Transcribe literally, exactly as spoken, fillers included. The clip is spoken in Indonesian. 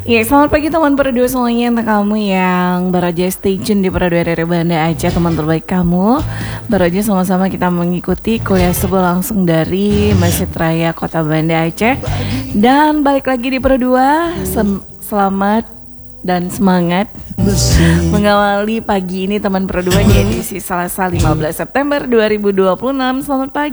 Iya, selamat pagi teman Pro dua semuanya. Untuk kamu yang baru aja stay tune di Pro dua R R Banda Aceh, teman terbaik kamu. Baru aja sama-sama kita mengikuti kuliah subuh langsung dari Masjid Raya Kota Banda Aceh. Dan balik lagi di Pro dua. Sem- Selamat dan semangat mengawali pagi ini teman Pro dua di edisi Selasa lima belas September dua ribu dua puluh enam. Selamat pagi.